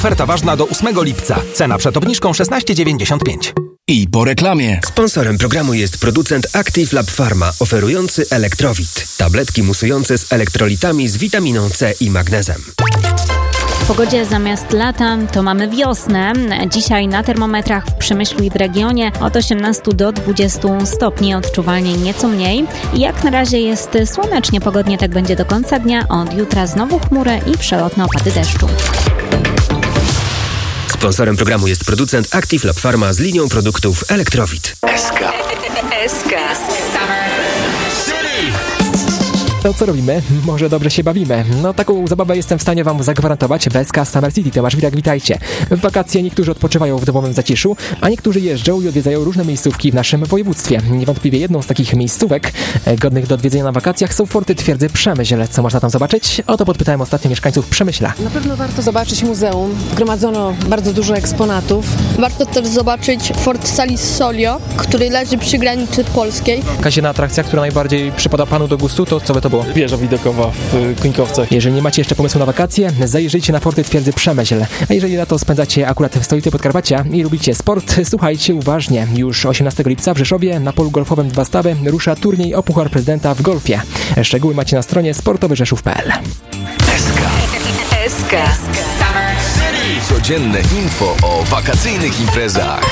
Oferta ważna do 8 lipca. Cena przed obniżką 16,95. I po reklamie. Sponsorem programu jest producent Active Lab Pharma, oferujący Elektrowit. Tabletki musujące z elektrolitami z witaminą C i magnezem. W pogodzie zamiast lata to mamy wiosnę. Dzisiaj na termometrach w Przemyślu i w regionie od 18 do 20 stopni, odczuwalnie nieco mniej. Jak na razie jest słonecznie, pogodnie tak będzie do końca dnia. Od jutra znowu chmury i przelotne opady deszczu. Sponsorem programu jest producent Active Lab Pharma z linią produktów Elektrowit. SK. To co robimy? Może dobrze się bawimy. No taką zabawę jestem w stanie wam zagwarantować. BSK Summer City, Tomasz Wirak, witajcie. W wakacje niektórzy odpoczywają w domowym zaciszu, a niektórzy jeżdżą i odwiedzają różne miejscówki w naszym województwie. Niewątpliwie jedną z takich miejscówek godnych do odwiedzenia na wakacjach są forty twierdzy Przemyśl. Co można tam zobaczyć? O to podpytałem ostatnio mieszkańców Przemyśla. Na pewno warto zobaczyć muzeum. Zgromadzono bardzo dużo eksponatów. Warto też zobaczyć Fort Salissolio, który leży przy granicy polskiej. Jakaś jedna atrakcja, która najbardziej przypada panu do gustu, to co by to było? Wieża widokowa w Kuńkowcach. Jeżeli nie macie jeszcze pomysłu na wakacje, zajrzyjcie na forty twierdzy Przemyśl. A jeżeli lato spędzacie akurat w stolicy Podkarpacia i lubicie sport, słuchajcie uważnie. Już 18 lipca w Rzeszowie na polu golfowym Dwa Stawy rusza turniej o Puchar Prezydenta w golfie. Szczegóły macie na stronie sportowyrzeszów.pl. SK. Codzienne info o wakacyjnych imprezach.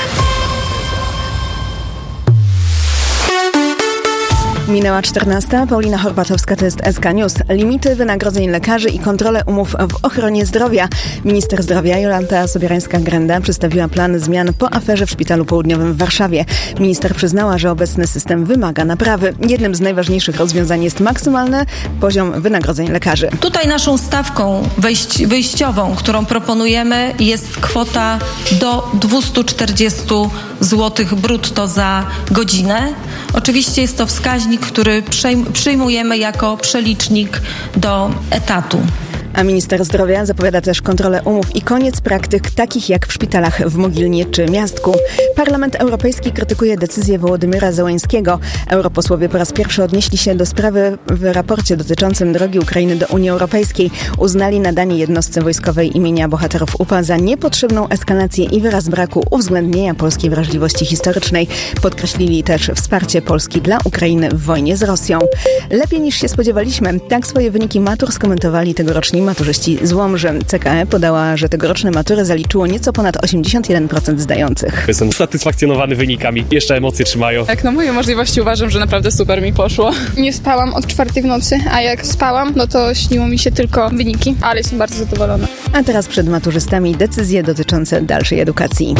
Minęła 14. Paulina Horbatowska, to jest SK News. Limity wynagrodzeń lekarzy i kontrole umów w ochronie zdrowia. Minister zdrowia Jolanta Sobierańska-Grenda przedstawiła plan zmian po aferze w Szpitalu Południowym w Warszawie. Minister przyznała, że obecny system wymaga naprawy. Jednym z najważniejszych rozwiązań jest maksymalny poziom wynagrodzeń lekarzy. Tutaj naszą stawką wyjściową, którą proponujemy, jest kwota do 240 zł brutto za godzinę. Oczywiście jest to wskaźnik, który przyjmujemy jako przelicznik do etatu. A minister zdrowia zapowiada też kontrolę umów i koniec praktyk takich jak w szpitalach w Mogilnie czy Miastku. Parlament Europejski krytykuje decyzję Wołodymyra Zełańskiego. Europosłowie po raz pierwszy odnieśli się do sprawy w raporcie dotyczącym drogi Ukrainy do Unii Europejskiej. Uznali nadanie jednostce wojskowej imienia bohaterów UPA za niepotrzebną eskalację i wyraz braku uwzględnienia polskiej wrażliwości historycznej. Podkreślili też wsparcie Polski dla Ukrainy w wojnie z Rosją. Lepiej niż się spodziewaliśmy. Tak swoje wyniki matur skomentowali tegoroczni maturzyści z Łomży. CKE podała, że tegoroczne matury zaliczyło nieco ponad 81% zdających. Jestem usatysfakcjonowany wynikami. Jeszcze emocje trzymają. Jak na moje możliwości uważam, że naprawdę super mi poszło. Nie spałam od 4 w nocy, a jak spałam, no to śniło mi się tylko wyniki, ale jestem bardzo zadowolona. A teraz przed maturzystami decyzje dotyczące dalszej edukacji.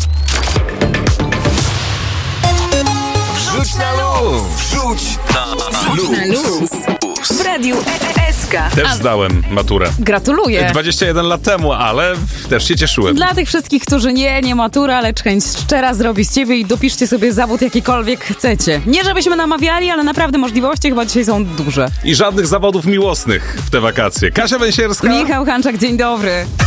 Wrzuć na luz! Wrzuć na luz! W radiu SK. Też zdałem maturę. Gratuluję. 21 lat temu, ale też się cieszyłem. Dla tych wszystkich, którzy nie matura, lecz chęć szczera zrobi z ciebie i dopiszcie sobie zawód jakikolwiek chcecie. Nie żebyśmy namawiali, ale naprawdę możliwości chyba dzisiaj są duże. I żadnych zawodów miłosnych w te wakacje. Kasia Węsierska. Michał Hanczak, dzień dobry.